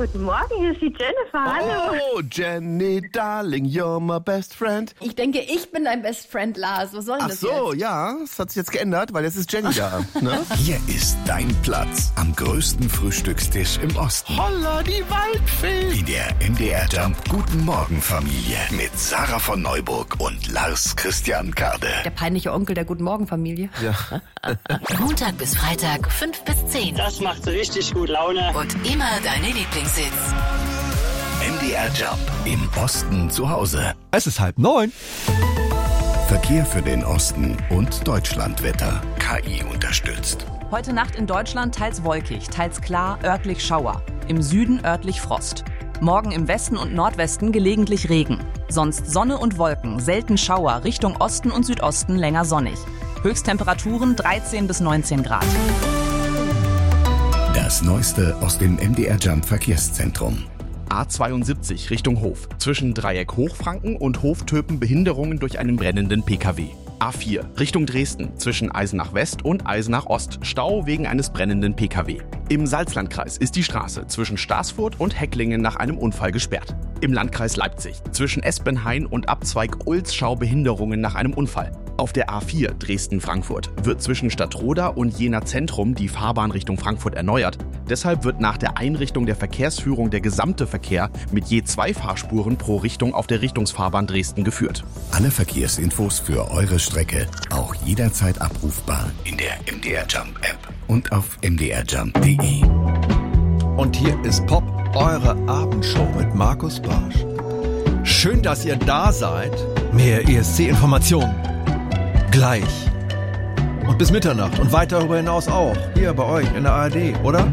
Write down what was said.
Guten Morgen, hier ist die Jennifer. Hallo. Oh, Jenny, darling, you're my best friend. Ich denke, ich bin dein Best Friend, Lars. Was soll denn das Ach so, jetzt? ja, das hat sich jetzt geändert, weil jetzt ist Jenny da. Ne? Hier ist dein Platz am größten Frühstückstisch im Osten. Holla, die Waldfee. In der MDR Jump Guten Morgen Familie mit Sarah von Neuburg und Lars Christian Kade. Der peinliche Onkel der Guten Morgen Familie. Ja. Montag bis Freitag 5 bis 10. Das macht richtig gut Laune. Und immer deine Lieblingshits. MDR Jump im Osten zu Hause. Es ist 8:30. Verkehr für den Osten und Deutschlandwetter. KI unterstützt. Heute Nacht in Deutschland teils wolkig, teils klar, örtlich Schauer. Im Süden örtlich Frost. Morgen im Westen und Nordwesten gelegentlich Regen. Sonst Sonne und Wolken, selten Schauer, Richtung Osten und Südosten länger sonnig. Höchsttemperaturen 13 bis 19 Grad. Das Neueste aus dem MDR Jump Verkehrszentrum. A72 Richtung Hof. Zwischen Dreieck Hochfranken und Hof-Töpen Behinderungen durch einen brennenden PKW. A4 Richtung Dresden. Zwischen Eisenach West und Eisenach Ost. Stau wegen eines brennenden PKW. Im Salzlandkreis ist die Straße zwischen Staßfurt und Hecklingen nach einem Unfall gesperrt. Im Landkreis Leipzig. Zwischen Espenhain und Abzweig Ulzschau Behinderungen nach einem Unfall. Auf der A4 Dresden-Frankfurt wird zwischen Stadtroda und Jena Zentrum die Fahrbahn Richtung Frankfurt erneuert. Deshalb wird nach der Einrichtung der Verkehrsführung der gesamte Verkehr mit je 2 Fahrspuren pro Richtung auf der Richtungsfahrbahn Dresden geführt. Alle Verkehrsinfos für eure Strecke auch jederzeit abrufbar in der MDR Jump App und auf mdrjump.de. Und hier ist Pop, eure Abendshow mit Markus Barsch. Schön, dass ihr da seid. Mehr ESC-Informationen. Gleich. Und bis Mitternacht und weit darüber hinaus auch. Hier bei euch in der ARD, oder?